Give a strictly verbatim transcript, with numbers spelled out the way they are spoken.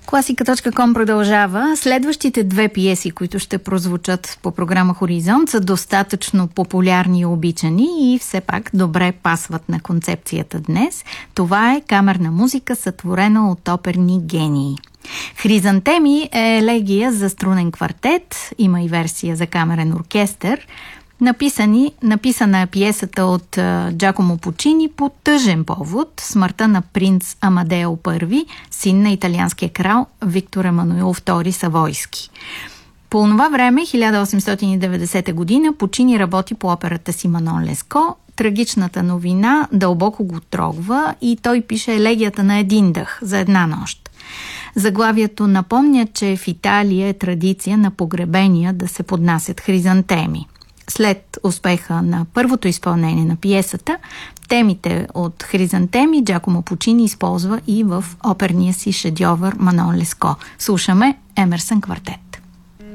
Класика точка ком продължава. Следващите две пиеси, които ще прозвучат по програма Хоризонт, са достатъчно популярни и обичани и все пак добре пасват на концепцията днес. Това е камерна музика, сътворена от оперни гении. Хризантеми е елегия за струнен квартет, има и версия за камерен оркестър. Написани, написана е пиесата от uh, Джакомо Пучини по тъжен повод – смъртта на принц Амадео Първи, син на италианския крал Виктор Емануил Втори Савойски. По това време, хиляда осемстотин и деветдесета година, Пучини работи по операта си Манон Леско. Трагичната новина дълбоко го трогва и той пише елегията на един дъх за една нощ. Заглавието напомня, че в Италия е традиция на погребения да се поднасят хризантеми. След успеха на първото изпълнение на пиесата, темите от хризантеми Джакомо Пучини използва и в оперния си шедьовър Манон Леско. Слушаме Емерсън квартет.